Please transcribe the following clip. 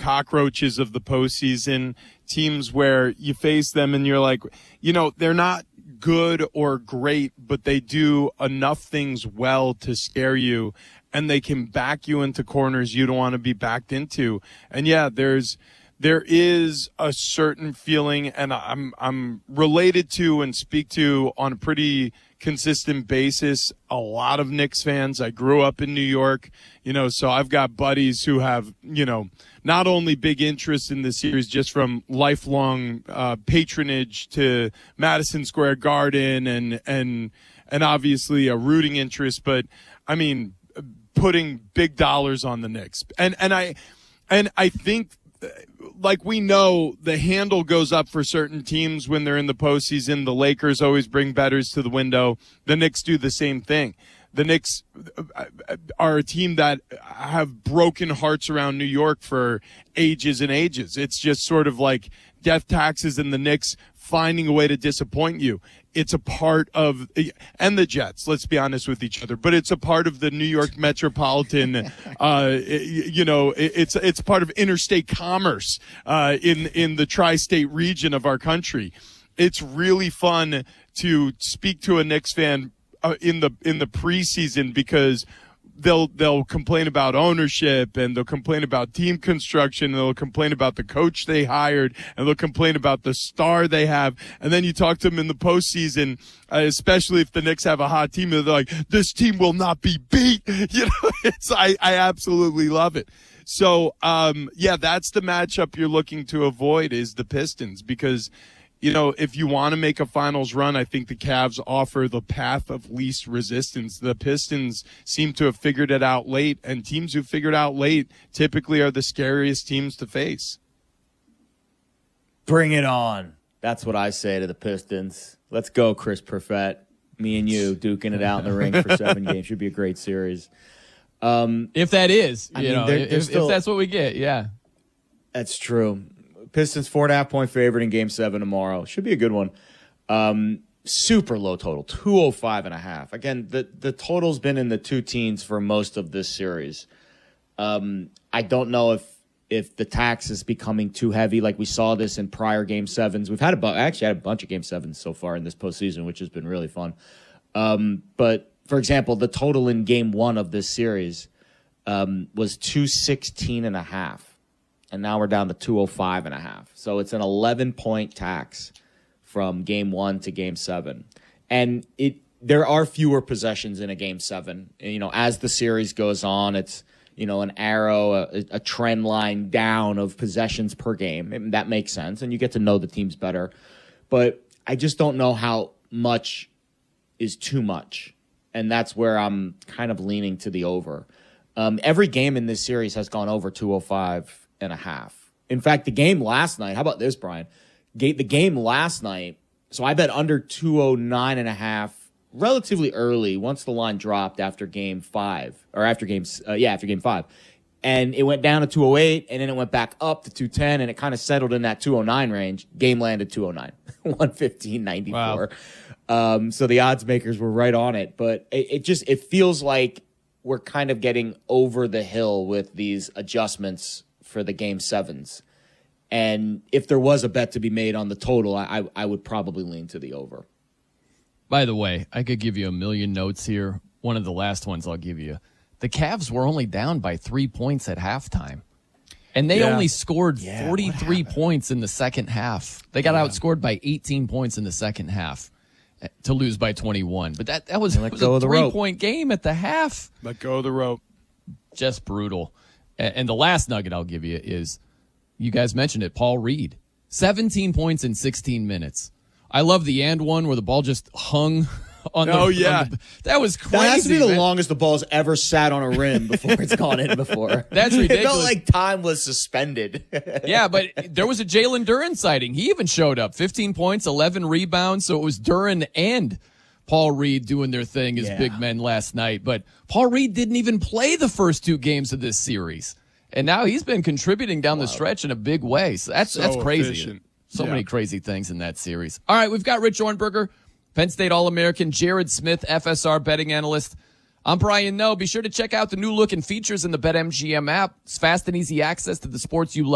cockroaches of the postseason, teams where you face them and you're like, they're not good or great, but they do enough things well to scare you, and they can back you into corners you don't want to be backed into. And yeah, there is a certain feeling, and I'm related to and speak to on a pretty consistent basis a lot of Knicks fans. I grew up in New York, so I've got buddies who have, not only big interest in the series just from lifelong patronage to Madison Square Garden and obviously a rooting interest, but I mean putting big dollars on the Knicks. And I think, like, we know the handle goes up for certain teams when they're in the postseason. The Lakers always bring bettors to the window. The Knicks do the same thing. The Knicks are a team that have broken hearts around New York for ages and ages. It's just sort of like death taxes and the Knicks finding a way to disappoint you. It's a part of, and the Jets, let's be honest with each other, but it's a part of the New York metropolitan, it's part of interstate commerce in the tri-state region of our country. It's really fun to speak to a Knicks fan in the preseason, because they'll complain about ownership, and they'll complain about team construction, and they'll complain about the coach they hired, and they'll complain about the star they have. And then you talk to them in the postseason, especially if the Knicks have a hot team, and they're like, this team will not be beat. I absolutely love it. So, that's the matchup you're looking to avoid, is the Pistons, because if you want to make a finals run, I think the Cavs offer the path of least resistance. The Pistons seem to have figured it out late, and teams who figured out late typically are the scariest teams to face. Bring it on. That's what I say to the Pistons. Let's go, Chris Perfett. Me and you duking it out in the ring for 7 games. Should be a great series. If that is, if that's what we get, yeah. That's true. Pistons 4.5-point favorite in Game 7 tomorrow. Should be a good one. Super low total, 205.5. Again, the total's been in the two teens for most of this series. I don't know if the tax is becoming too heavy. Like we saw this in prior Game 7s. We've had a bunch of Game 7s so far in this postseason, which has been really fun. But for example, the total in Game 1 of this series was 216.5. And now we're down to 205.5. So it's an 11-point tax from Game 1 to Game 7. And there are fewer possessions in a Game 7. As the series goes on, it's, an arrow, a trend line down of possessions per game. And that makes sense. And you get to know the teams better. But I just don't know how much is too much. And that's where I'm kind of leaning to the over. Every game in this series has gone over 205.5. In fact, the game last night, how about this, Brian? The game last night, so I bet under 209.5 relatively early once the line dropped after Game 5, or after Game 5. And it went down to 208, and then it went back up to 210, and it kind of settled in that 209 range. Game landed 209, 115.94. Wow. So the odds makers were right on it. But it feels like we're kind of getting over the hill with these adjustments for the Game 7s. And if there was a bet to be made on the total, I would probably lean to the over. By the way, I could give you a million notes here. One of the last ones I'll give you. The Cavs were only down by 3 points at halftime. And they only scored 43 points in the second half. They got outscored by 18 points in the second half to lose by 21. But that was a 3-point game at the half. Let go of the rope. Just brutal. And the last nugget I'll give you is, you guys mentioned it, Paul Reed. 17 points in 16 minutes. I love the and one where the ball just hung on that was crazy. That has to be the longest the ball's ever sat on a rim before it's gone in before. That's ridiculous. It felt like time was suspended. Yeah, but there was a Jalen Duren sighting. He even showed up. 15 points, 11 rebounds. So it was Duren and Paul Reed doing their thing as big men last night. But Paul Reed didn't even play the first 2 games of this series. And now he's been contributing down the stretch in a big way. So that's crazy. Efficient. So many crazy things in that series. All right, we've got Rich Ornberger, Penn State All-American, Jared Smith, FSR betting analyst. I'm Brian Noe. Be sure to check out the new look and features in the BetMGM app. It's fast and easy access to the sports you love.